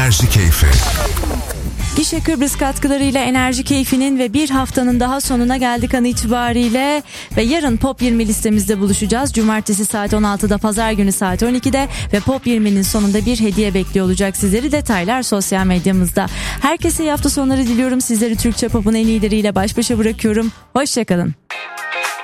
Enerji Keyfi. Gişe Kıbrıs katkılarıyla Enerji Keyfi'nin ve bir haftanın daha sonuna geldik an itibariyle ve yarın Pop 20 listemizde buluşacağız. Cumartesi saat 16'da, pazar günü saat 12'de ve Pop 20'nin sonunda bir hediye bekliyor olacak sizleri. Detaylar sosyal medyamızda. Herkese iyi hafta sonları diliyorum. Sizleri Türkçe Pop'un en iyileriyle baş başa bırakıyorum. Hoşçakalın.